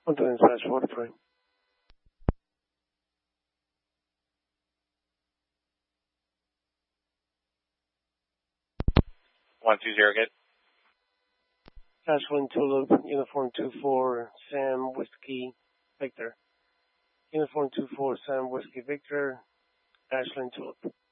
120 water frame. 120, good. Ashland Tulip, Uniform 24, Sam Whiskey Victor. Uniform 24, Sam Whiskey Victor, Ashland Tulip.